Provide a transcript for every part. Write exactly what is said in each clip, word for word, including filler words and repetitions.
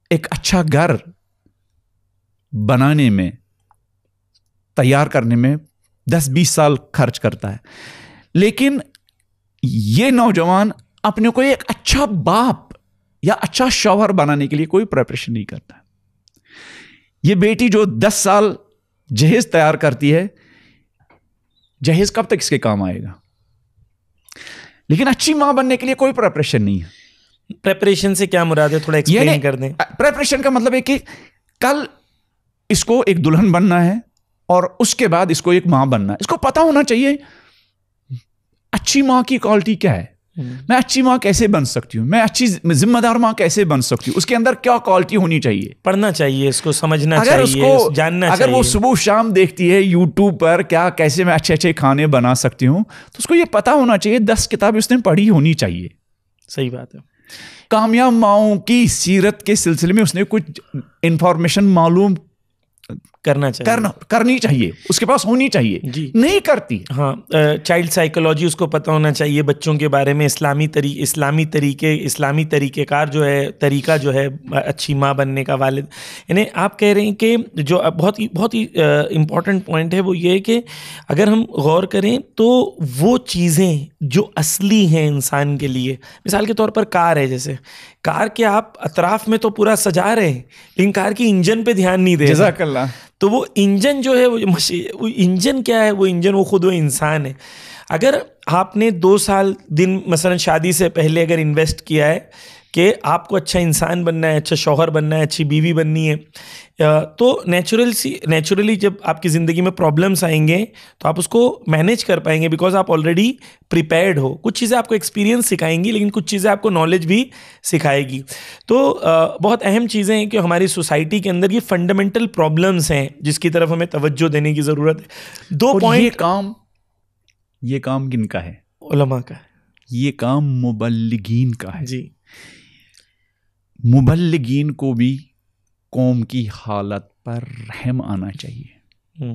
ایک اچھا گھر بنانے میں تیار کرنے میں دس بیس سال خرچ کرتا ہے, لیکن یہ نوجوان اپنے کو ایک اچھا باپ یا اچھا شوہر بنانے کے لیے کوئی پریپریشن نہیں کرتا. یہ بیٹی جو دس سال جہیز تیار کرتی ہے, جہیز کب تک اس کے کام آئے گا؟ لیکن اچھی ماں بننے کے لیے کوئی پریپریشن نہیں ہے. پریپریشن سے کیا مراد ہے, تھوڑا ایکسپلین کر دیں. پریپریشن کا مطلب ہے کہ کل اس کو ایک دلہن بننا ہے اور اس کے بعد اس کو ایک ماں بننا ہے. اس کو پتا ہونا چاہیے اچھی ماں کی کوالٹی کیا ہے, میں اچھی ماں کیسے بن سکتی ہوں, میں اچھی ذمہ دار ماں کیسے بن سکتی ہوں, اس کے اندر کیا کوالٹی ہونی چاہیے. پڑھنا چاہیے, اس کو سمجھنا اگر چاہیے, اس کو جاننا اگر چاہیے. وہ صبح شام دیکھتی ہے یوٹیوب پر کیا کیسے میں اچھے اچھے کھانے بنا سکتی ہوں, تو اس کو یہ پتا ہونا چاہیے, دس کتابیں اس نے پڑھی ہونی چاہیے. صحیح بات ہے. کامیاب ماؤں کی سیرت کے سلسلے میں اس نے کچھ انفارمیشن معلوم کرنا چاہیے, کرنا کرنی چاہیے, اس کے پاس ہونی چاہیے. جی نہیں کرتی. ہاں, چائلڈ سائیکولوجی اس کو پتہ ہونا چاہیے, بچوں کے بارے میں اسلامی طری اسلامی طریقے اسلامی طریقہ کار جو ہے, طریقہ جو ہے اچھی ماں بننے کا. والد یعنی آپ کہہ رہے ہیں کہ جو بہت ہی بہت ہی امپورٹنٹ پوائنٹ ہے وہ یہ ہے کہ اگر ہم غور کریں تو وہ چیزیں جو اصلی ہیں انسان کے لیے, مثال کے طور پر کار ہے, جیسے کار کے آپ اطراف میں تو پورا سجا رہے ہیں لیکن کار کی انجن پہ دھیان نہیں دے. جزاک اللہ. تو وہ انجن جو ہے وہ انجن کیا ہے, وہ انجن وہ خود وہ انسان ہے. اگر آپ نے دو سال دن مثلا شادی سے پہلے اگر انویسٹ کیا ہے کہ آپ کو اچھا انسان بننا ہے, اچھا شوہر بننا ہے, اچھی بیوی بننی ہے, تو نیچرل سی نیچرلی جب آپ کی زندگی میں پرابلمس آئیں گے تو آپ اس کو مینیج کر پائیں گے, بیکاز آپ آلریڈی پریپیئرڈ ہو. کچھ چیزیں آپ کو ایکسپیرینس سکھائیں گی لیکن کچھ چیزیں آپ کو نالج بھی سکھائے گی. تو بہت اہم چیزیں ہیں کہ ہماری سوسائٹی کے اندر یہ فنڈامنٹل پرابلمس ہیں جس کی طرف ہمیں توجہ دینے کی ضرورت ہے. دو پوائنٹ. یہ کام یہ کام کن کا ہے؟ علماء کا. یہ کام مبلغین کا ہے. جی, مبلغین کو بھی قوم کی حالت پر رحم آنا چاہیے.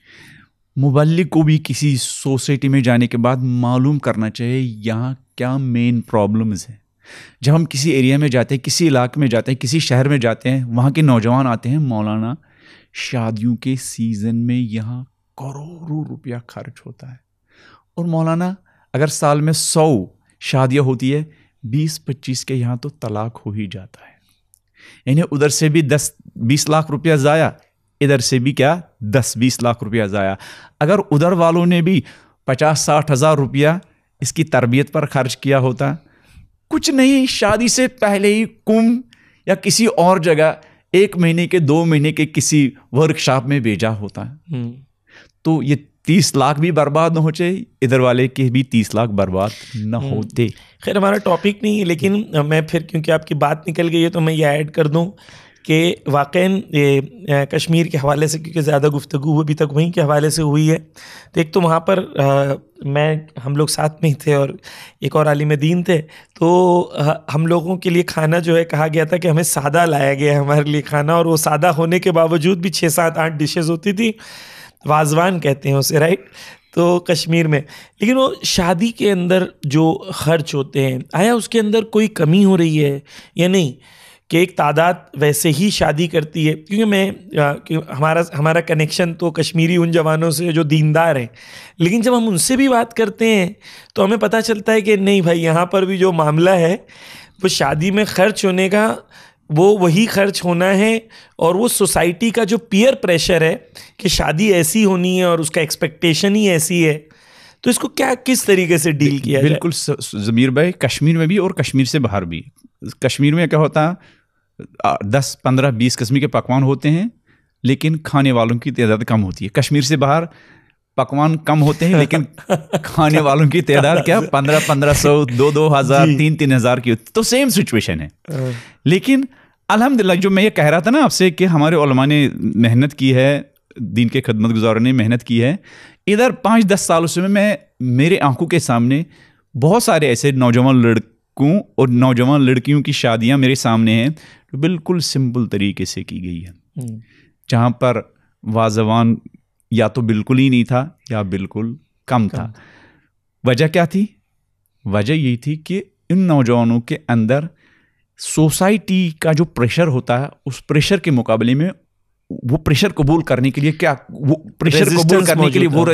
مبلغ کو بھی کسی سوسائٹی میں جانے کے بعد معلوم کرنا چاہیے یہاں کیا مین پرابلمز ہیں. جب ہم کسی ایریا میں جاتے ہیں, کسی علاقے میں جاتے ہیں, کسی شہر میں جاتے ہیں, وہاں کے نوجوان آتے ہیں, مولانا شادیوں کے سیزن میں یہاں کروڑوں روپیہ خرچ ہوتا ہے, اور مولانا اگر سال میں سو شادیاں ہوتی ہے, بیس پچیس کے یہاں تو طلاق ہو ہی جاتا ہے. یعنی ادھر سے بھی دس بیس لاکھ روپیہ ضائع, ادھر سے بھی کیا دس بیس لاکھ روپیہ ضائع. اگر ادھر والوں نے بھی پچاس ساٹھ ہزار روپیہ اس کی تربیت پر خرچ کیا ہوتا, کچھ نہیں, شادی سے پہلے ہی کم یا کسی اور جگہ ایک مہینے کے دو مہینے کے کسی ورک شاپ میں بھیجا ہوتا, تو یہ تیس لاکھ بھی برباد نہ ہو چاہیے, ادھر والے کے بھی تیس لاکھ برباد نہ ہوتے. خیر ہمارا ٹاپک نہیں ہے, لیکن میں پھر کیونکہ آپ کی بات نکل گئی ہے تو میں یہ ایڈ کر دوں کہ واقعاً یہ کشمیر کے حوالے سے کیونکہ زیادہ گفتگو ابھی تک وہیں کے حوالے سے ہوئی ہے, تو ایک تو وہاں پر میں ہم لوگ ساتھ میں ہی تھے اور ایک اور عالم دین تھے, تو ہم لوگوں کے لیے کھانا جو ہے کہا گیا تھا کہ ہمیں سادہ لایا گیا ہے ہمارے لیے کھانا, اور وہ سادہ ہونے کے باوجود بھی چھ سات آٹھ ڈشز ہوتی تھی, وازوان کہتے ہیں اسے, رائٹ. تو کشمیر میں لیکن وہ شادی کے اندر جو خرچ ہوتے ہیں, آیا اس کے اندر کوئی کمی ہو رہی ہے یا نہیں, کہ ایک تعداد ویسے ہی شادی کرتی ہے, کیونکہ میں ہمارا ہمارا کنیکشن تو کشمیری ان جوانوں سے جو دیندار ہیں, لیکن جب ہم ان سے بھی بات کرتے ہیں تو ہمیں پتہ چلتا ہے کہ نہیں بھائی, یہاں پر بھی جو معاملہ ہے وہ شادی میں خرچ ہونے کا وہ وہی خرچ ہونا ہے, اور وہ سوسائٹی کا جو پیئر پریشر ہے کہ شادی ایسی ہونی ہے اور اس کا ایکسپیکٹیشن ہی ایسی ہے, تو اس کو کیا کس طریقے سے ڈیل کیا جائے؟ بالکل ضمیر بھائی, کشمیر میں بھی اور کشمیر سے باہر بھی. کشمیر میں کیا ہوتا ہے, دس پندرہ بیس قسم کے پکوان ہوتے ہیں لیکن کھانے والوں کی تعداد کم ہوتی ہے. کشمیر سے باہر پکوان کم ہوتے ہیں لیکن کھانے والوں کی تعداد کیا پندرہ پندرہ سو دو دو ہزار تین تین ہزار کی ہوتی. تو سیم سچویشن ہے. لیکن الحمدللہ جو میں یہ کہہ رہا تھا نا آپ سے کہ ہمارے علماء نے محنت کی ہے, دین کے خدمت گزاروں نے محنت کی ہے, ادھر پانچ دس سالوں سے میں میرے آنکھوں کے سامنے بہت سارے ایسے نوجوان لڑکوں اور نوجوان لڑکیوں کی شادیاں میرے سامنے ہیں جو بالکل سمپل طریقے سے کی گئی ہے, جہاں پر وازوان یا تو بالکل ہی نہیں تھا یا بالکل کم تھا. وجہ کیا تھی؟ وجہ یہی تھی کہ ان نوجوانوں کے اندر سوسائٹی کا جو پریشر ہوتا ہے اس پریشر کے مقابلے میں وہ پریشر قبول کرنے کے لیے کیا وہ پریشر قبول کرنے کے لیے وہ